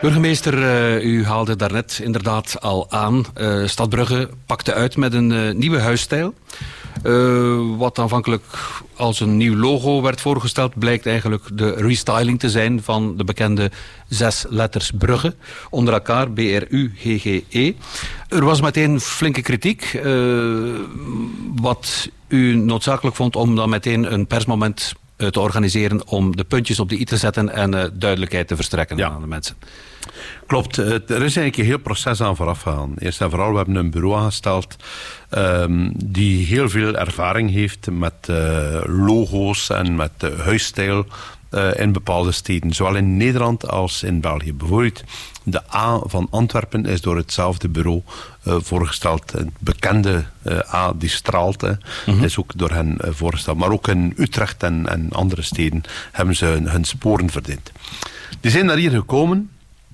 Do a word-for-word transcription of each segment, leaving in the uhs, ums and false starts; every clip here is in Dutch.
Burgemeester, uh, u haalde daarnet inderdaad al aan. Uh, Stad Brugge pakte uit met een uh, nieuwe huisstijl. Uh, wat aanvankelijk als een nieuw logo werd voorgesteld, blijkt eigenlijk de restyling te zijn van de bekende zes letters Brugge. Onder elkaar B R U G G E. Er was meteen flinke kritiek. Uh, wat u noodzakelijk vond om dan meteen een persmoment uh, te organiseren om de puntjes op de i te zetten en uh, duidelijkheid te verstrekken ja. aan de mensen. Klopt, er is eigenlijk een heel proces aan vooraf gegaan. Eerst en vooral, we hebben een bureau aangesteld um, die heel veel ervaring heeft met uh, logo's en met uh, huisstijl uh, in bepaalde steden. Zowel in Nederland als in België. Bijvoorbeeld de A van Antwerpen is door hetzelfde bureau uh, voorgesteld. Het bekende uh, A die straalt, uh, mm-hmm. is ook door hen uh, voorgesteld. Maar ook in Utrecht en, en andere steden hebben ze hun, hun sporen verdiend. Die zijn naar hier gekomen.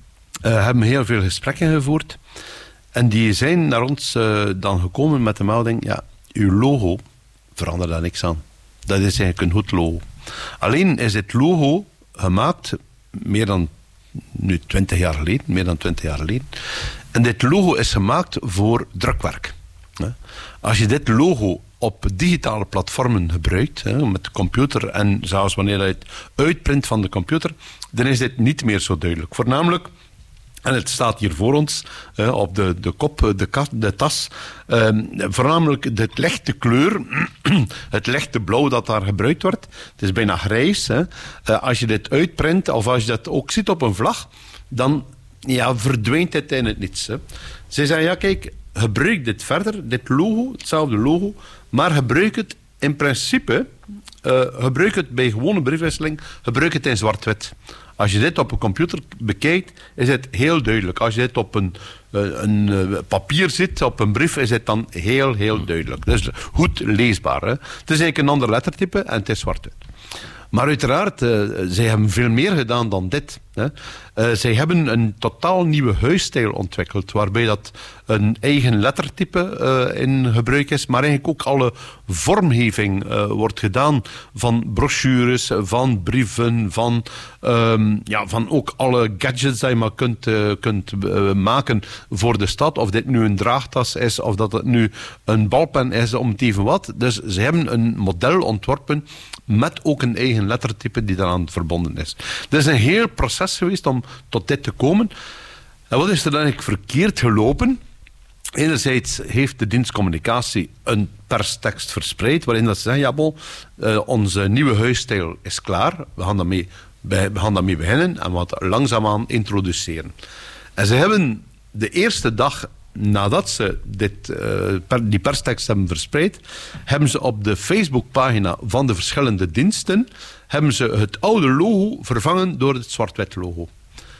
Uh, hebben heel veel gesprekken gevoerd. En die zijn naar ons uh, dan gekomen met de melding, ja, uw logo verandert daar niks aan. Dat is eigenlijk een goed logo. Alleen is dit logo gemaakt meer dan nu twintig jaar geleden, meer dan twintig jaar geleden. En dit logo is gemaakt voor drukwerk. Als je dit logo op digitale platformen gebruikt, hè, met de computer en zelfs wanneer je het uitprint van de computer, dan is dit niet meer zo duidelijk. Voornamelijk, en het staat hier voor ons, uh, op de, de kop, de, kas, de tas. Uh, voornamelijk het lichte kleur, het lichte blauw dat daar gebruikt wordt. Het is bijna grijs. Hè. Uh, als je dit uitprint, of als je dat ook ziet op een vlag, dan ja, verdwijnt het in het niets. Hè. Zij zeggen, ja kijk, gebruik dit verder, dit logo, hetzelfde logo, maar gebruik het in principe, uh, gebruik het bij gewone briefwisseling, gebruik het in zwart-wit. Als je dit op een computer bekijkt, is het heel duidelijk. Als je dit op een, een, een papier ziet, op een brief, is het dan heel, heel duidelijk. Dus goed leesbaar. Hè? Het is eigenlijk een ander lettertype en het is zwart-wit. Maar uiteraard, uh, zij hebben veel meer gedaan dan dit. Hè. Uh, zij hebben een totaal nieuwe huisstijl ontwikkeld, waarbij dat een eigen lettertype uh, in gebruik is, maar eigenlijk ook alle vormgeving uh, wordt gedaan van brochures, van brieven, van, um, ja, van ook alle gadgets die je maar kunt, uh, kunt uh, maken voor de stad. Of dit nu een draagtas is, of dat het nu een balpen is, om het even wat. Dus ze hebben een model ontworpen met ook een eigen lettertype die daaraan verbonden is. Het is een heel proces geweest om tot dit te komen. En wat is er dan eigenlijk verkeerd gelopen? Enerzijds heeft de dienst communicatie een perstekst verspreid, waarin dat ze zeggen, ja bon, uh, onze nieuwe huisstijl is klaar, we gaan daarmee, we gaan daarmee beginnen en wat langzaamaan introduceren. En ze hebben de eerste dag nadat ze dit, uh, per, die perstekst hebben verspreid, hebben ze op de Facebookpagina van de verschillende diensten hebben ze het oude logo vervangen door het zwart-wit logo.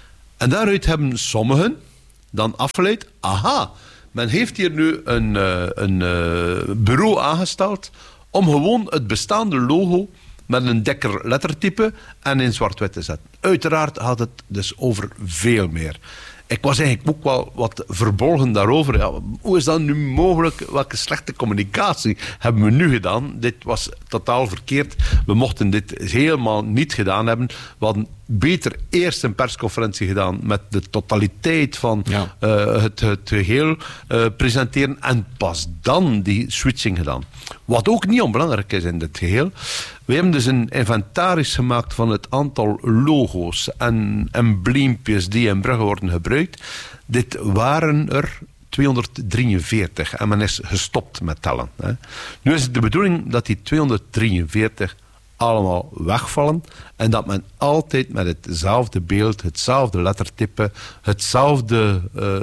En daaruit hebben sommigen dan afgeleid, aha, men heeft hier nu een, uh, een uh, bureau aangesteld om gewoon het bestaande logo met een dikker lettertype en in zwart-wit te zetten. Uiteraard had het dus over veel meer. Ik was eigenlijk ook wel wat verbolgen daarover. Ja, hoe is dat nu mogelijk? Welke slechte communicatie hebben we nu gedaan? Dit was totaal verkeerd. We mochten dit helemaal niet gedaan hebben. We hadden beter eerst een persconferentie gedaan met de totaliteit van ja. uh, het, het geheel uh, presenteren en pas dan die switching gedaan. Wat ook niet onbelangrijk is in dit geheel. We hebben dus een inventaris gemaakt van het aantal logo's en embleempjes die in Brugge worden gebruikt. Dit waren er tweehonderddrieënveertig en men is gestopt met tellen. Hè. Nu is het de bedoeling dat die tweehonderddrieënveertig allemaal wegvallen en dat men altijd met hetzelfde beeld, hetzelfde lettertype, hetzelfde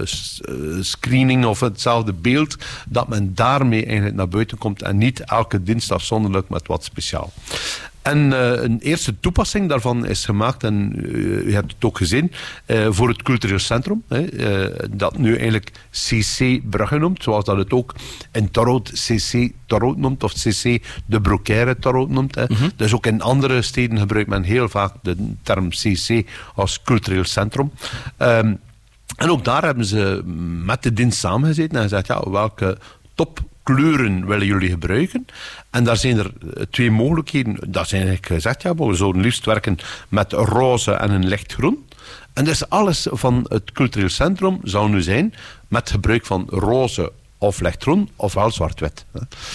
uh, screening of hetzelfde beeld, dat men daarmee eigenlijk naar buiten komt en niet elke dienst afzonderlijk met wat speciaal. En uh, een eerste toepassing daarvan is gemaakt, en uh, u hebt het ook gezien, uh, voor het cultureel centrum, hè, uh, dat nu eigenlijk C C Brugge noemt, zoals dat het ook in Torhout C C Torhout noemt, of C C de Brocaire Torhout noemt. Hè. Mm-hmm. Dus ook in andere steden gebruikt men heel vaak de term C C als cultureel centrum. Um, en ook daar hebben ze met de dienst samengezeten en gezegd, ja, welke top kleuren willen jullie gebruiken? En daar zijn er twee mogelijkheden. Dat zijn eigenlijk gezegd, ja, we zouden liefst werken met roze en een lichtgroen. En dus alles van het cultureel centrum zou nu zijn met gebruik van roze of lichtgroen, ofwel zwart-wit.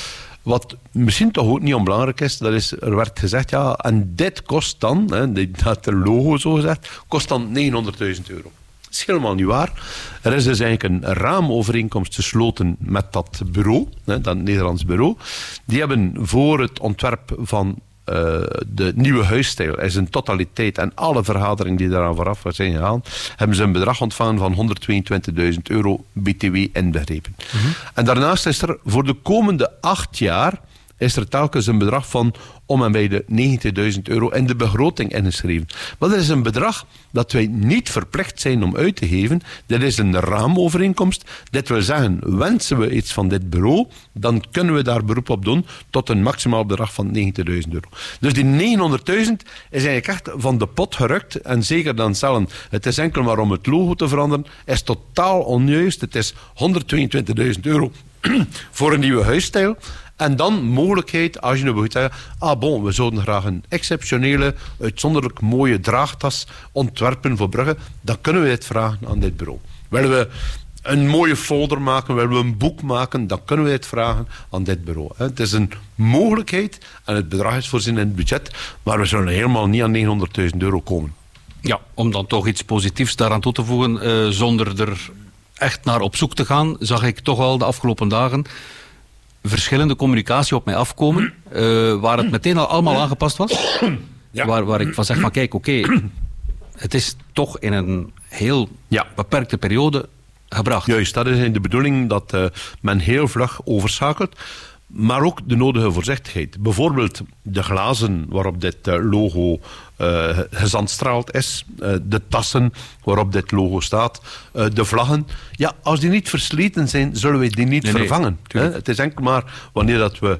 Wat misschien toch ook niet onbelangrijk is, dat is, er werd gezegd, ja, en dit kost dan, hè, dat de logo zo gezegd, kost dan negenhonderdduizend euro. Dat is helemaal niet waar. Er is dus eigenlijk een raamovereenkomst gesloten met dat bureau, hè, dat Nederlands bureau. Die hebben voor het ontwerp van uh, de nieuwe huisstijl, is in totaliteit, en alle vergaderingen die daaraan vooraf zijn gegaan, hebben ze een bedrag ontvangen van honderdtweeëntwintigduizend euro B T W inbegrepen. Mm-hmm. En daarnaast is er voor de komende acht jaar is er telkens een bedrag van om en bij de negentigduizend euro in de begroting ingeschreven. Maar dat is een bedrag dat wij niet verplicht zijn om uit te geven. Dit is een raamovereenkomst. Dit wil zeggen, wensen we iets van dit bureau, dan kunnen we daar beroep op doen tot een maximaal bedrag van negentigduizend euro. Dus die negenhonderdduizend is eigenlijk echt van de pot gerukt. En zeker dan stellen, het is enkel maar om het logo te veranderen, is totaal onjuist. Het is honderdtweeëntwintigduizend euro voor een nieuwe huisstijl. En dan mogelijkheid, als je nu wilt zeggen, ah bon, we zouden graag een exceptionele, uitzonderlijk mooie draagtas ontwerpen voor Brugge, dan kunnen we dit vragen aan dit bureau. Willen we een mooie folder maken, willen we een boek maken, dan kunnen we dit vragen aan dit bureau. Het is een mogelijkheid en het bedrag is voorzien in het budget, maar we zullen helemaal niet aan negenhonderdduizend euro komen. Ja, om dan toch iets positiefs daaraan toe te voegen, uh, zonder er echt naar op zoek te gaan, zag ik toch al de afgelopen dagen verschillende communicatie op mij afkomen, uh, waar het meteen al allemaal aangepast was. Ja. Waar, waar ik van zeg van kijk, oké, okay, het is toch in een heel ja. beperkte periode gebracht. Juist, dat is de bedoeling dat uh, men heel vlug overschakelt. Maar ook de nodige voorzichtigheid. Bijvoorbeeld de glazen waarop dit uh, logo uh, gezandstraald is. Uh, de tassen waarop dit logo staat. Uh, de vlaggen. Ja, als die niet versleten zijn, zullen we die niet nee, vervangen. Nee, hè? Het is enkel maar wanneer dat we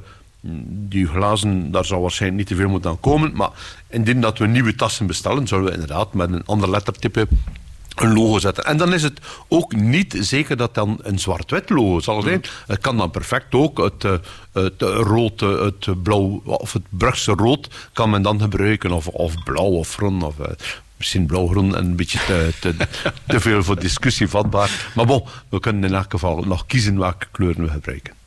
die glazen, daar zal waarschijnlijk niet te veel moeten aan komen. Maar indien dat we nieuwe tassen bestellen, zullen we inderdaad met een ander lettertype een logo zetten. En dan is het ook niet zeker dat dan een zwart-wit logo zal zijn. Het kan dan perfect ook het, het rood, het blauw, of het Brugse rood kan men dan gebruiken. Of, of blauw of groen. Of, misschien blauw-groen en een beetje te, te, te veel voor discussie vatbaar. Maar bon, we kunnen in elk geval nog kiezen welke kleuren we gebruiken.